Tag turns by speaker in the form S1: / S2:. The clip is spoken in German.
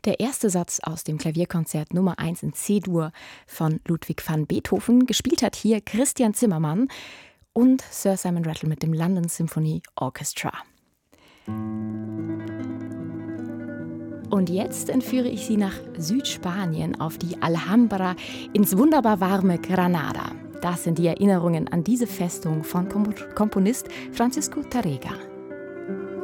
S1: Der erste Satz aus dem Klavierkonzert Nummer 1 in C-Dur von Ludwig van Beethoven. Gespielt hat hier Christian Zimmermann und Sir Simon Rattle mit dem London Symphony Orchestra. Und jetzt entführe ich Sie nach Südspanien auf die Alhambra ins wunderbar warme Granada. Das sind die Erinnerungen an diese Festung von Komponist Francisco Tárrega.